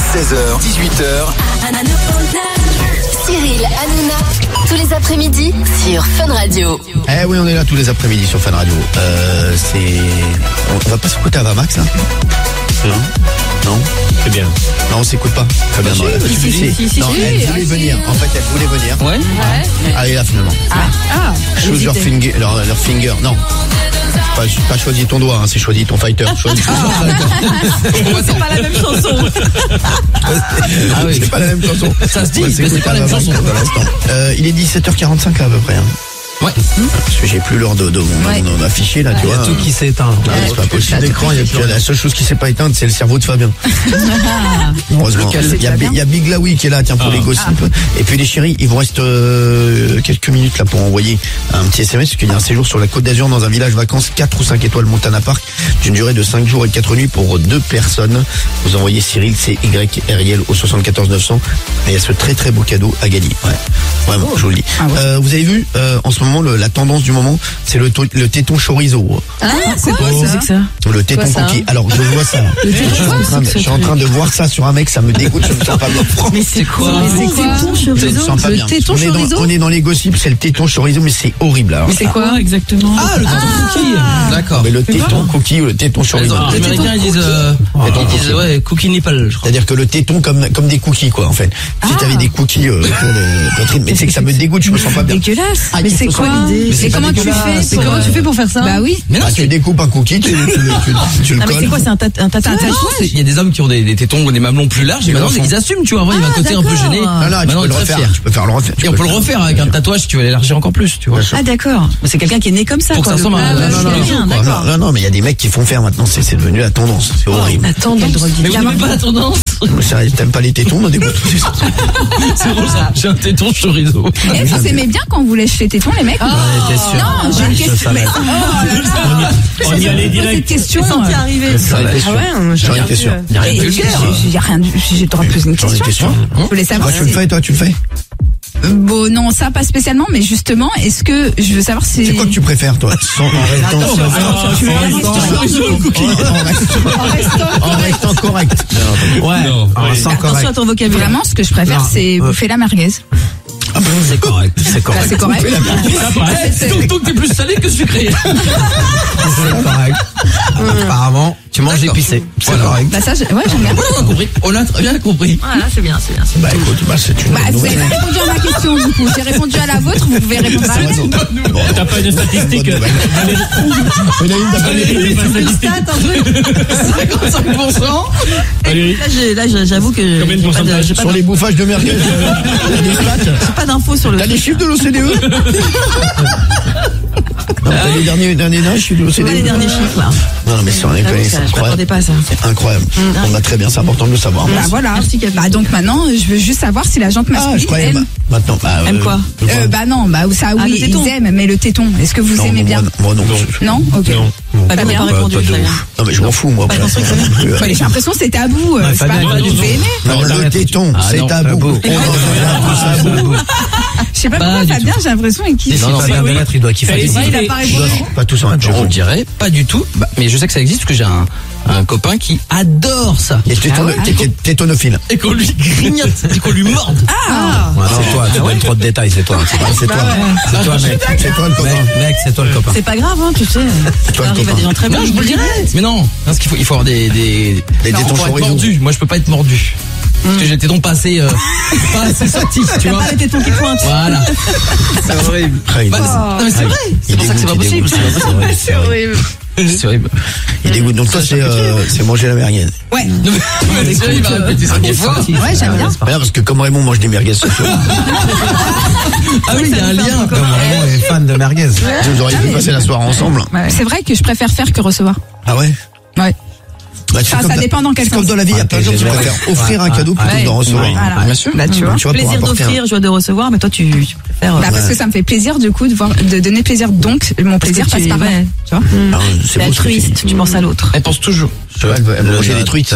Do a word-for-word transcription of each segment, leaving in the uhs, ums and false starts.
seize heures, dix-huit heures. Cyril, Hanouna, tous les après-midi sur Fun Radio. Eh oui, on est là tous les après-midi sur Fun Radio. Euh, c'est... On va pas s'écouter à Vamax, là? Non? Non? C'est bien. Non, on s'écoute pas. Très bien. Si, non, si, si, si, si, si, non, si, elle si, voulait si, venir. si. En fait, elle voulait venir. Ouais. Ouais. Allez, là, finalement. Ah. Ah. Choose your finger, leur, leur finger. Non. Pas, pas choisi ton doigt, hein, c'est choisi ton fighter. Choisi ton C'est pas la même chanson. Ah oui. C'est pas la même chanson. Ça se dit, Ouais, mais c'est pas la même chanson. Euh, il est dix-sept heures quarante-cinq là, à peu près. Hein. Ouais. Parce que j'ai plus l'heure de, de mon, Ouais. mon affiché là, tu Il y vois. a tout qui s'est éteint. Ah, c'est pas possible. L'écran, il y a plus- la seule chose qui s'est pas éteinte, c'est le cerveau de Fabien. Heureusement. Il y, a, il y a Big Laoui qui est là, tiens, pour Ah. les gossips. Et puis les chéris, il vous reste euh, quelques minutes là pour envoyer un petit S M S, parce qu'il y a un séjour sur la Côte d'Azur dans un village vacances quatre ou cinq étoiles Montana Park, d'une durée de cinq jours et quatre nuits pour deux personnes. Vous envoyez Cyril, C Y R I L au soixante-quatorze neuf cents. Et il y a ce très très beau cadeau à gagner. Ouais. Vraiment, je vous le dis. Ah ouais. Euh, vous avez vu, euh, en ce moment, le, la tendance du moment, c'est le, to- le téton chorizo. Ah, c'est quoi ça? Le téton Quoi, ça cookie. Alors, je vois ça. Je suis, en train de, je suis en train de voir ça sur un mec, ça me dégoûte, je me sens pas bien. Mais c'est quoi? Mais c'est quoi? Je me sens pas Le bien. téton on, est chorizo? dans, on est dans les gossips, c'est le téton chorizo, mais c'est horrible. Alors. Mais c'est quoi exactement? Ah, le téton cookie. D'accord. Mais le téton cookie ou le téton chorizo. Les Américains, ils disent, euh, ils disent, ouais, cookie nipple, je crois. C'est-à-dire que le téton comme, comme des cookies, quoi, en fait. Si t'avais des cookies euh, autour de poitrine, mais c'est que ça me dégoûte, je me sens pas bien. Dégueulasse. Ah, Mais il c'est faut quoi? s'en Mais c'est pas comment tu dégueulasse. fais? C'est pour- comment tu fais pour faire ça? Bah oui. Mais non, Ah, tu c'est, découpes un cookie, tu, tu, tu, tu, tu le Ah mais colles. c'est quoi? C'est un, tat- un tatouage? non, c'est- il y a des hommes qui ont des, des tétons ou des mamelons plus larges et maintenant enfants. ils assument, tu vois. Avant, il y avait un côté un peu d'accord. gêné. Non, non, tu Maintenant, peux il le est très refaire. fier. Tu peux faire le refaire. tu Et on peux peut le refaire avec un tatouage, tu vas l'élargir encore plus, tu vois. Ah d'accord. C'est quelqu'un qui est né comme ça. Pour que quoi, ça ressemble le- à un- Ah, non, non, je non, sais bien, Non, d'accord. non, non, mais il y a des mecs qui font faire maintenant, c'est c'est devenu la tendance. C'est horrible. La tendance. Mais vous n'aimez pas la tendance? Ça, T'aimes pas les tétons, on dégoûte. C'est drôle ça. J'ai un téton chorizo. Et vous aimez bien quand vous lèchez les tétons, les mecs? Ah. T'es sûr? Non, j'ai une question. Mais- On y allait Cette direct. question. Senti arriver. J'en étais sûr. J'en étais sûr. Il y a rien de Et vulgaire. j'ai- j'ai rien. J'ai le droit de poser une J'en étais question. sûr. Je voulais savoir Toi, tu le si. fais, toi, tu le fais? Bon, non, ça pas spécialement, mais justement, est-ce que je veux savoir si. C'est quoi que tu préfères, toi? Sans, en restant, Attends, sans- tu veux un en- Chorizo ou cookie? en restant- En restant en restant correct. Ouais. Non. Sans Attention correct. à ton vocabulaire. Vraiment, ce que je préfère, c'est bouffer la merguez. Ah, bah, C'est correct. C'est Là, correct. c'est correct. Donc, donc t'es plus salé que sucré. C'est correct. Apparemment, tu manges D'accord. épicé. C'est Voilà. correct. Bah ça, je- ouais, j'aime bien. On a compris. On a très bien compris. Voilà, c'est bien, c'est bien. c'est Bah écoute, bah, c'est une Bah, bonne vous avez nouvelle. pas répondu à ma question, du coup. J'ai répondu à la vôtre, vous pouvez répondre à la mienne. Bon, T'as pas de statistiques? bonne nouvelle. Valérie, t'as pas les- Valérie, t'as pas de statistiques? cinquante-cinq pour cent. Valérie, Là, j'ai- là, j'ai- j'avoue que Combien de j'ai pas de- pourcentage j'ai pas Sur d'in- les bouffages de merguez, euh, t'as des stats? j'ai pas d'infos sur le T'as les truc. chiffres de l'O C D E? Non, t'as les derniers, derniers derniers chiffres de l'O C D E? Pas les derniers chiffres là. Non, mais c'est J'avoue, c'est ça, je incroyable. m'attendais pas à ça. C'est incroyable. On va très bien, c'est important de le savoir. Bah voilà. Bah donc maintenant, je veux juste savoir si la jante Ah, je masculine croyais. aime. bah, Maintenant, bah, Aime euh, quoi le Euh, bah non, bah ça Ah, oui, le téton. ils aiment, mais le téton, est-ce que vous Non, aimez moi, bien? Moi non. Non. Ok. Non. Pas bien, bien. pas répondu. Pas de très bien. ouf. Non mais je m'en fous moi. Pas après, construit, ça, très non plus, euh, Bah, j'ai l'impression que c'est tabou. euh, c'est pas Fabien, vous pas du tout. pouvez aimer. Non, le téton, Ah, c'est non, tabou. tabou. On en est tabou. Je sais pas Pas pourquoi du Fabien, j'ai l'impression qu'il. Non, non, Fabien Delattre, il doit kiffer. Fallait les essayer. idées. Il a pas répondu. Pas tous en même Je vous temps. le dirai, pas du tout. Bah, mais je sais que ça existe parce que j'ai un, un copain qui adore ça. Il est tétono- Ah ouais. té- té- tétonophile. Et qu'on lui grignote, et qu'on lui morde. Ah. c'est toi, tu donnes trop de détails, c'est toi. Ah, c'est toi. C'est toi mec. C'est toi le copain. Mec, c'est toi le copain. C'est pas grave, hein, tu sais. toi Ça le arrive à copain. des gens très bien. Non, je vous le dirai. Mais non, parce qu'il faut, il faut avoir des, des, Des non, tétons pour être chorizo. mordu. Moi, je peux pas être mordu. Parce que j'ai des tétons pas assez, euh, pas assez sortis, tu T'as vois. pas les tétons qui pointent. Voilà. C'est horrible. Ah, il Bah, dégoûte. c'est- non, mais c'est vrai. C'est Il pour ça que c'est pas dégoûte, il possible. dégoûte. C'est pas possible. C'est horrible. C'est horrible. Il dégoûte. Donc toi c'est euh, c'est manger la merguez. Ouais. Non, mais- mais c'est- il va répéter ça dix fois. Ouais, j'aime bien. Pas grave, parce que comme Raymond mange des merguez ce soir, Ah oui, il y a un lien. Raymond est fan de merguez. Vous auriez pu passer la soirée ensemble. C'est vrai que je préfère faire que recevoir. Ah ouais? Ouais. Bah, tu fais Ça, comme ça dans- dépend dans quel c'est comme sens. dans la vie, il y a plein de gens qui préfèrent offrir un cadeau plutôt que d'en recevoir. Voilà. Bien sûr. Bah tu vois. Tu vois, pour Plaisir apporter un- d'offrir, joie de recevoir, mais toi tu, tu préfères. euh, Bah parce que ça me fait plaisir du coup de voir, de donner plaisir. Donc mon plaisir que passe tu- par là. ouais. Tu vois. Ah, c'est T'es beau ce que tu dis. altruiste, tu penses à l'autre. Elle pense toujours. Tu vois, elle veut, elle veut manger des truites.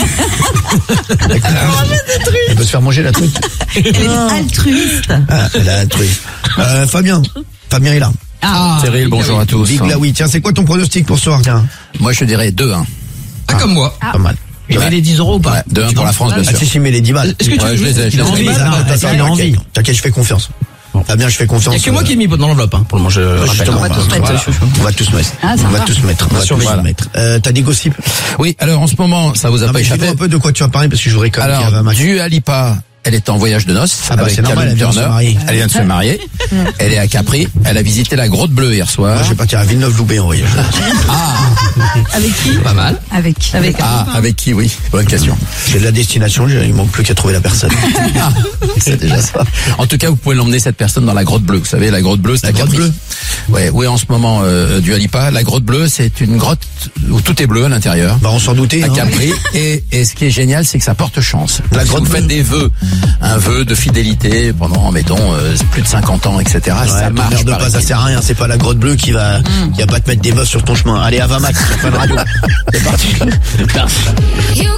Elle peut se faire manger la truite. Elle est altruiste. Ah, elle a la truite. Euh, Fabien. Fabien est là. Ah, Cyril, bonjour à tous. Big Laoui. Tiens, c'est quoi ton pronostic pour ce soir? Tiens. Moi, je dirais deux un. Ah, comme moi. Pas mal. Il met les dix euros ou pas? Ouais, de un pour la France, bien Ah, sûr. si, si, mais les dix balles. Est-ce que tu Ouais, je les ai, je il a les ai. envie, Ah, là, attends, il a attends, envie. T'inquiète, t'inquiète, je fais confiance. Fabien, je fais confiance. Il y a que moi euh, qui ai mis dans l'enveloppe, hein, pour le moment, je rappelle. Justement, On va tous voilà. mettre. On va tous mettre. Ah, ça on va va. tous mettre. On va tous surveiller. mettre. Euh, t'as des gossips? Oui, alors en ce moment, ça vous a Non, pas mais échappé. dis-moi un peu de quoi tu vas parler parce que je voudrais quand même qu'il y ait Alors, un match. Dua Lipa, elle est en voyage de noces Ah bah, avec c'est normal, Callum elle vient de se Turner. marier. Elle vient de se marier. Elle est à Capri. Elle a visité la Grotte Bleue hier soir. Moi, je vais partir à Villeneuve-Loubet en voyage. Avec qui? Pas mal. Avec. Avec Ah, avec qui, oui. Bonne question. J'ai de la destination, j'ai- il manque plus qu'à trouver la personne. C'est déjà ça. En tout cas, vous pouvez l'emmener cette personne dans la Grotte Bleue. Vous savez, la Grotte Bleue, c'est La à Grotte Capri. Bleue. Ouais, oui, en ce moment, euh, Dua Lipa, la Grotte Bleue, c'est une grotte où tout est bleu à l'intérieur. Bah, on s'en doutait. À hein. Capri. Et, et ce qui est génial, c'est que ça porte chance. La Si grotte vous faites bleue. des vœux, un vœu de fidélité pendant, mettons, euh, plus de cinquante ans, et cetera. Ouais, ça marche. tonnerre de pas, ça paraît-il. sert à rien. C'est pas la grotte bleue qui va, qui va pas te mettre des meufs sur ton chemin. Allez, à vingt max, sur Fun Radio. C'est parti. You